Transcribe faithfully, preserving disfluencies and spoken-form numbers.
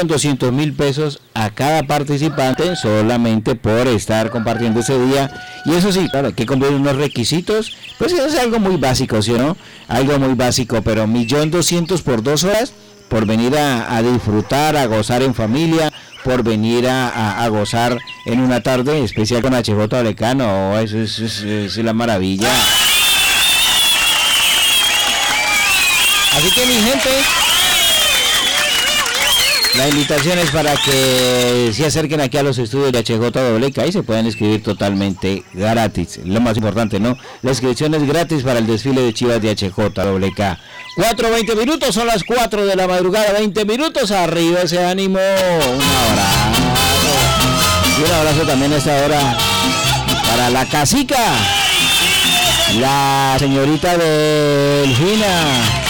millón doscientos mil pesos a cada participante solamente por estar compartiendo ese día. Y eso sí, claro, hay que cumplir unos requisitos, pues es algo muy básico, ¿sí o no? Algo muy básico, pero un millón doscientos por dos horas, por venir a, a disfrutar, a gozar en familia, por venir a, a, a gozar en una tarde especial con H J Vallecano. Eso es, es, es la maravilla. Así que mi gente, la invitación es para que se acerquen aquí a los estudios de H J W K y se puedan inscribir totalmente gratis. Lo más importante, ¿no? La inscripción es gratis para el desfile de Chivas de H J W K. cuatro veinte minutos, son las cuatro de la madrugada, veinte minutos, arriba ese ánimo. Un abrazo. Y un abrazo también a esta hora para la cacica, la señorita Delfina.